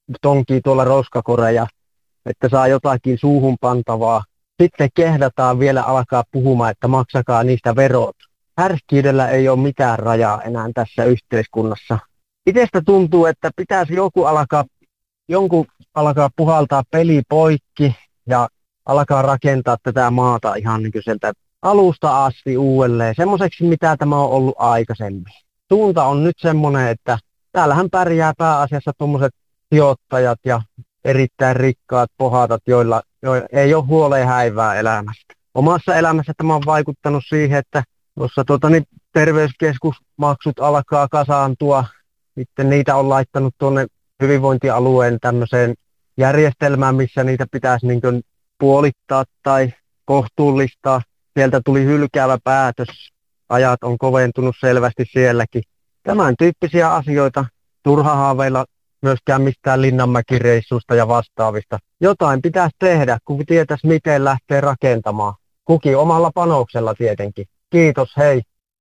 tonkii tuolla roskakoreja, että saa jotakin suuhun pantavaa. Sitten kehdataan vielä alkaa puhumaan, että maksakaa niistä verot. Härskiydellä ei ole mitään rajaa enää tässä yhteiskunnassa. Itsestä tuntuu, että pitäisi jonkun alkaa puhaltaa peli poikki ja alkaa rakentaa tätä maata ihan niin kuin sieltä alusta asti uudelleen, semmoiseksi mitä tämä on ollut aikaisemmin. Suunta on nyt semmoinen, että täällähän pärjää pääasiassa tuommoiset sijoittajat ja erittäin rikkaat pohatat, joilla ei ole huoleen häivää elämästä. Omassa elämässä tämä on vaikuttanut siihen, että tuossa terveyskeskusmaksut alkaa kasaantua. Sitten niitä on laittanut tuonne hyvinvointialueen tämmöiseen järjestelmään, missä niitä pitäisi niin kuin puolittaa tai kohtuullistaa. Sieltä tuli hylkäävä päätös. Ajat on koventunut selvästi sielläkin. Tämän tyyppisiä asioita. Turha haaveilla myöskään mistään Linnanmäki-reissusta ja vastaavista. Jotain pitäisi tehdä, kun tietäisi miten lähtee rakentamaan. Kukin omalla panoksella tietenkin. Kiitos, hei.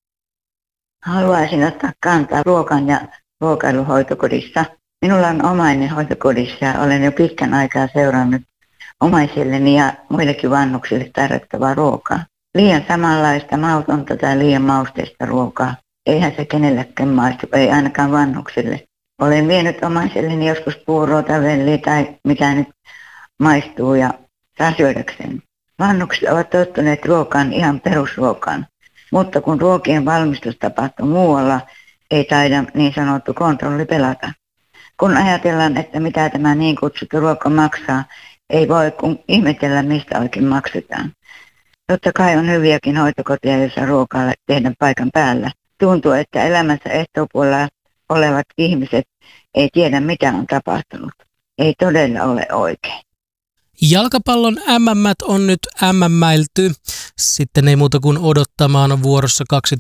Haluaisin ottaa kantaa ruokan ja ruokailuhoitokodissa. Minulla on omainen hoitokodissa ja olen jo pitkän aikaa seurannut omaisilleni ja muillekin vanhuksille tarjottavaa ruokaa. Liian samanlaista mautonta tai liian mausteista ruokaa. Eihän se kenellekään maistu, ei ainakaan vanhuksille. Olen vienyt omaiselleni joskus puuroa tai velliä tai mitä nyt maistuu ja saa syödäkseen. Vanhukset ovat tottuneet ruokaan ihan perusruokaan, mutta kun ruokien valmistus tapahtuu muualla, ei taida niin sanottu kontrolli pelata. Kun ajatellaan, että mitä tämä niin kutsuttu ruoka maksaa, ei voi kun ihmetellä, mistä oikein maksetaan. Totta kai on hyviäkin hoitokoteja, joissa ruokaa tehdään paikan päällä. Tuntuu, että elämänsä ehtoopuolella olevat ihmiset ei tiedä, mitä on tapahtunut. Ei todella ole oikein. Jalkapallon MM on nyt MM-mäilty. Sitten ei muuta kuin odottamaan. Vuorossa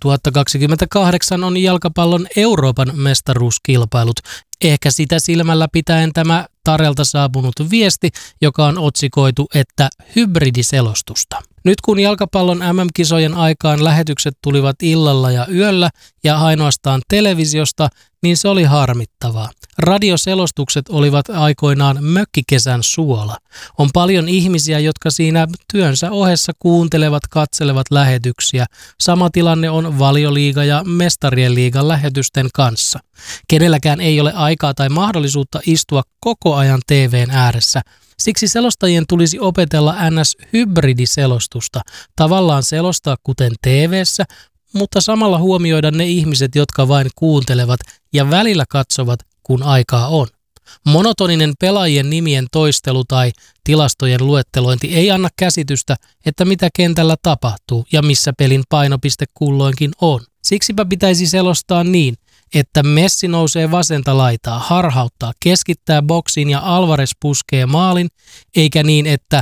2028 on jalkapallon Euroopan mestaruuskilpailut. Ehkä sitä silmällä pitäen tämä Tarelta saapunut viesti, joka on otsikoitu, että hybridiselostusta. Nyt kun jalkapallon MM-kisojen aikaan lähetykset tulivat illalla ja yöllä ja ainoastaan televisiosta, niin se oli harmittavaa. Radioselostukset olivat aikoinaan mökkikesän suola. On paljon ihmisiä, jotka siinä työnsä ohessa kuuntelevat, katselevat lähetyksiä. Sama tilanne on Valioliiga ja Mestarien liigan lähetysten kanssa. Kenelläkään ei ole aikaa tai mahdollisuutta istua koko ajan TV:n ääressä. Siksi selostajien tulisi opetella NS-hybridiselostusta, tavallaan selostaa kuten TV:ssä, mutta samalla huomioida ne ihmiset, jotka vain kuuntelevat ja välillä katsovat, kun aikaa on. Monotoninen pelaajien nimien toistelu tai tilastojen luettelointi ei anna käsitystä, että mitä kentällä tapahtuu ja missä pelin painopiste kulloinkin on. Siksipä pitäisi selostaa niin, että Messi nousee vasenta laitaa, harhauttaa, keskittää boksiin ja Alvarez puskee maalin, eikä niin, että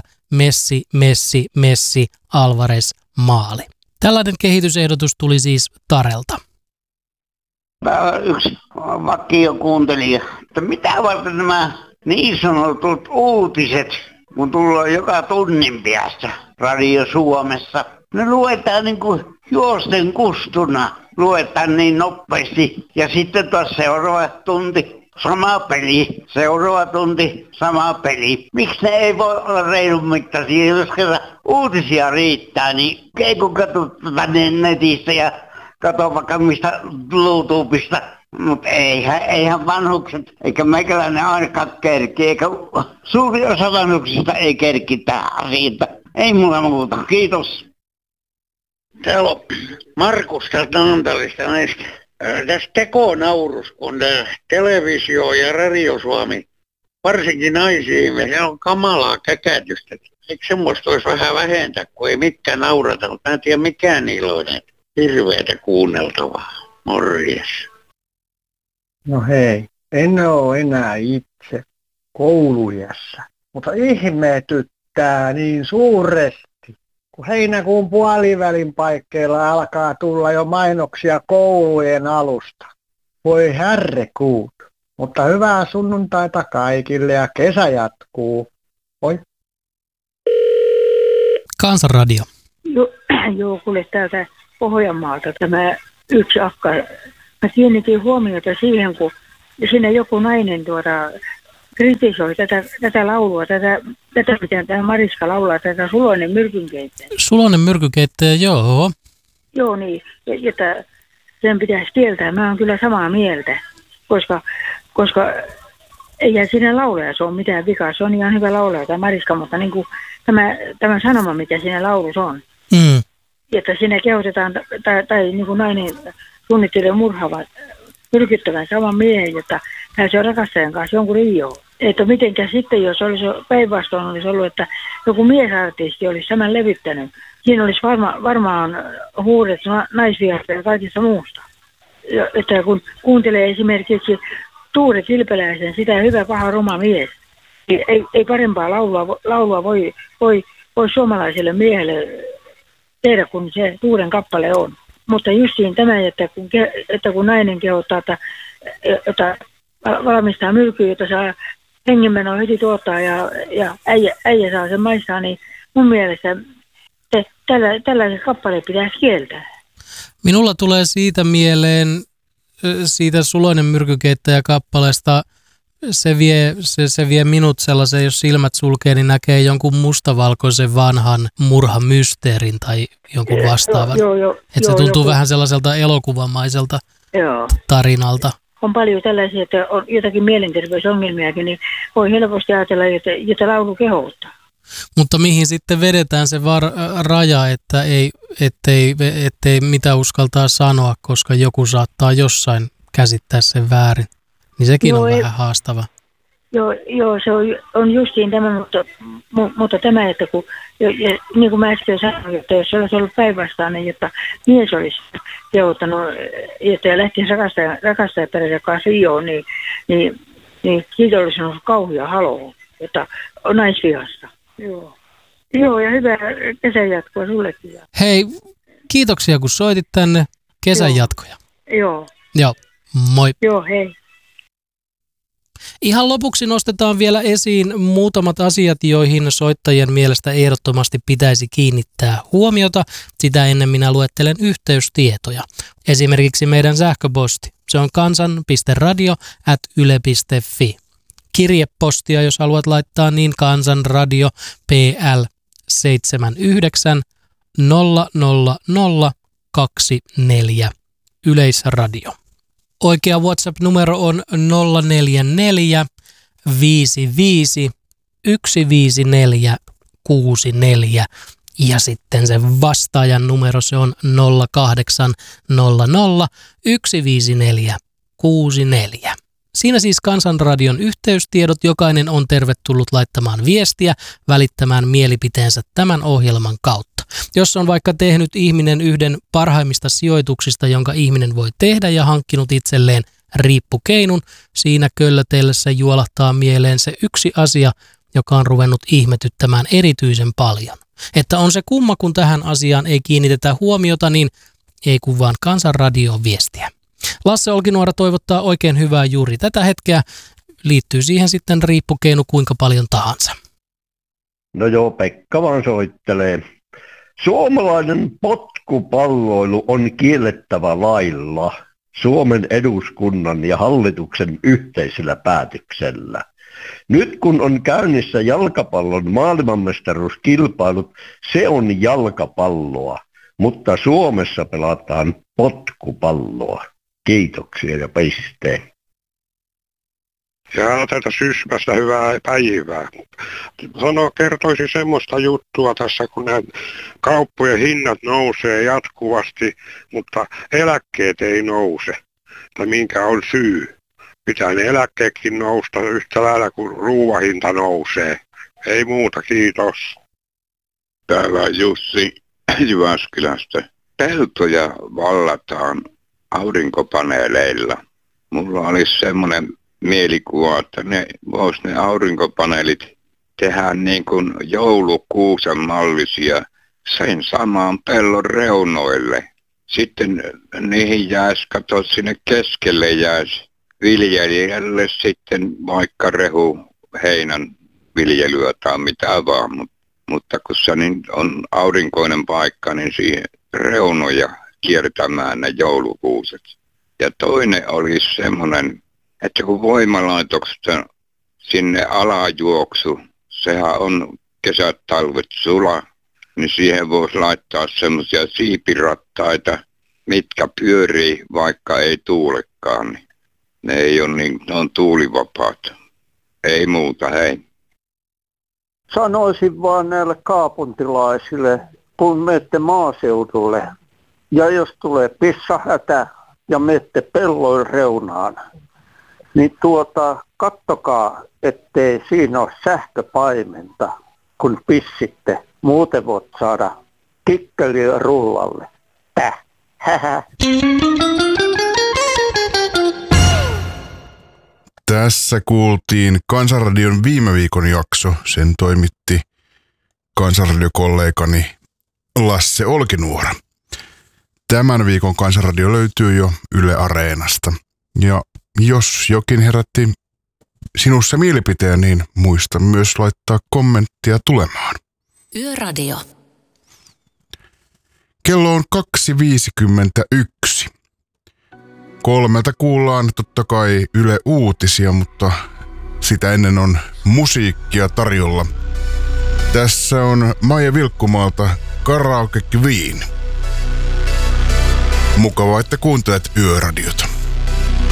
Messi, Alvarez, maali. Tällainen kehitysehdotus tuli siis Tarelta. Tämä on yksi vakiokuuntelija, että mitä varten nämä niin sanotut uutiset, kun tullaan joka tunnin päästä Radio Suomessa. Ne luetaan niin kuin juosten kustuna, luetaan niin nopeasti ja sitten taas seuraava tunti. Sama peli, seuraava tunti, sama peli. Miksi ne ei voi olla reilun mittaisia? Jos kerran uutisia riittää, niin ei kun katso tänne netistä ja katso vaikka mistä YouTubesta. Mutta eihän vanhukset, eikä meikäläinen ainakaan kerki, eikä suuri osa vanhuksista ei kerki tähän siitä. Ei mulla muuta, kiitos. Täällä on Markus tästä Naantalista näistä. Tässä tekonaurus, kun televisio ja Radio Suomi, varsinkin naisiin, se on kamalaa käkätystä. Eikö semmoista olisi vähän vähentää, kun ei mikään naurata, mutta mä en tiedä mikään niillä on hirveätä kuunneltavaa. Morjes. No hei, en ole enää itse kouluiässä, mutta ihmetyttää niin suuresti, kun heinäkuun puolivälin paikkeilla alkaa tulla jo mainoksia koulujen alusta. Voi herrekuut, mutta hyvää sunnuntaita kaikille ja kesä jatkuu. Moi. Kansanradio. Joo, kuule täältä Pohjanmaalta tämä yksi akka. Mä kiinnitin huomiota siihen, kun siinä joku nainen kritisoi tätä laulua, tätä mitä tämä Mariska laulaa, tätä Suloinen myrkynkeitteen. Suloinen myrkynkeitteen, joo. Joo, niin, että sen pitäisi kieltää. Mä oon kyllä samaa mieltä, koska eihän siinä laulajassa ole mitään vikaa. Se on ihan hyvä laulaja tämä Mariska, mutta niin kuin tämä sanoma, mikä siinä laulussa on. Että siinä kehotetaan, tai niin kuin nainen suunnittelee murhaavat, myrkyttävän saman miehen, jotta pääsee rakastajan kanssa jonkun rioon. Että mitenkä sitten, jos olisi päinvastoin olisi ollut, että joku miesartisti olisi tämän levittänyt, siinä olisi varmaan huudet naisvihasta ja kaikista muusta. Että kun kuuntelee esimerkiksi Tuure Kilpeläisen, sitä hyvä, paha, ruma mies, niin ei parempaa laulua voi suomalaiselle miehelle tehdä, kun se Tuuren kappale on. Mutta justiin tämä, että kun nainen kehottaa, että valmistaa myrkyä, jota saa hengenmenoa heti tuottaa ja äijä saa sen maistaa, niin mun mielestä tällaiset kappaleet pitäisi kieltää. Minulla tulee siitä mieleen, siitä Suloinen myrkykeittäjä kappaleesta, se vie minut sellaisen, jos silmät sulkee, niin näkee jonkun mustavalkoisen vanhan murhamysteerin tai jonkun vastaavan. Että se tuntuu vähän sellaiselta elokuvamaiselta tarinalta. On paljon tällaisia, että on jotakin mielenterveysongelmiakin, niin voi helposti ajatella, että laulu kehottaa. Mutta mihin sitten vedetään se raja, että ettei mitä uskaltaa sanoa, koska joku saattaa jossain käsittää sen väärin. Niin sekin on vähän haastava. Joo, se on justiin tämä, mutta tämä, että kun, niin kuin mä äsken sanoin, että jos se olisi ollut päinvastainen, jotta mies olisi kehottanut, että lähtisi rakastajaperheiden kanssa rioon, niin siitä olisi ollut kauhea haloo, että on naisvihasta. Joo, ja hyvää kesän jatkoa sullekin. Hei, kiitoksia kun soitit tänne. Kesän jatkoja. Joo, moi. Joo, hei. Ihan lopuksi nostetaan vielä esiin muutamat asiat, joihin soittajien mielestä ehdottomasti pitäisi kiinnittää huomiota. Sitä ennen minä luettelen yhteystietoja. Esimerkiksi meidän sähköposti. Se on kansan.radio@yle.fi. Kirjepostia, jos haluat laittaa, niin Kansanradio PL 79 00024 Yleisradio. Oikea WhatsApp-numero on 044 55 154 64 ja sitten se vastaajan numero se on 0800 154 64. Siinä siis Kansanradion yhteystiedot. Jokainen on tervetullut laittamaan viestiä, välittämään mielipiteensä tämän ohjelman kautta. Jos on vaikka tehnyt ihminen yhden parhaimmista sijoituksista, jonka ihminen voi tehdä ja hankkinut itselleen riippukeinun, siinä köllötellessä juolahtaa mieleen se yksi asia, joka on ruvennut ihmetyttämään erityisen paljon. Että on se kumma, kun tähän asiaan ei kiinnitetä huomiota, niin ei kun vaan Kansanradioon viestiä. Lasse Olkinuora toivottaa oikein hyvää juuri tätä hetkeä. Liittyy siihen sitten riippukeinu kuinka paljon tahansa. No joo, Pekka vaan soittelee. Suomalainen potkupalloilu on kiellettävä lailla Suomen eduskunnan ja hallituksen yhteisellä päätöksellä. Nyt kun on käynnissä jalkapallon maailmanmestaruuskilpailut, se on jalkapalloa, mutta Suomessa pelataan potkupalloa. Kiitoksia ja pisteen. Ja tätä Sysmästä hyvää päivää. Kertoisin semmoista juttua tässä, kun nämä kauppojen hinnat nousee jatkuvasti, mutta eläkkeet ei nouse. Tai minkä on syy? Pitää ne eläkkeetkin nousta yhtä lailla kuin ruuahinta nousee. Ei muuta, kiitos. Täällä Jussi Jyväskylästä. Peltoja vallataan aurinkopaneeleilla. Mulla olisi semmoinen mielikuva, että ne aurinkopaneelit tehdään niin kuin joulukuusen mallisia sen samaan pellon reunoille. Sitten niihin jäisi, sinne keskelle jäisi viljelijälle sitten vaikka heinän viljelyä tai mitä vaan. Mutta kun se niin on aurinkoinen paikka, niin siihen reunoja kiertämään ne joulukuuset. Ja toinen olisi semmoinen, että kun voimalaitokset sinne alajuoksu, sehän on kesät, talvet sula, niin siihen voisi laittaa semmoisia siipirattaita, mitkä pyörii, vaikka ei tuulekaan. Niin ne ei ole niin, ne on tuulivapaat. Ei muuta, hei. Sanoisin vaan näille kaupunkilaisille, kun menette maaseudulle, ja jos tulee pissahätä ja menette pellon reunaan, niin kattokaa, ettei siinä ole sähköpaimenta, kun pissitte. Muuten voit saada kikkeliä rullalle. Tässä kuultiin Kansanradion viime viikon jakso. Sen toimitti kansanradiokollegani Lasse Olkinuora. Tämän viikon Kansanradio löytyy jo Yle Areenasta. Ja jos jokin herätti sinussa mielipiteen, niin muista myös laittaa kommenttia tulemaan. Yöradio. Kello on 2.51. 3 kuullaan totta kai Yle Uutisia, mutta sitä ennen on musiikkia tarjolla. Tässä on Maija Vilkkumaalta Karaoke Queen. Mukavaa, että kuuntelet Yöradiota.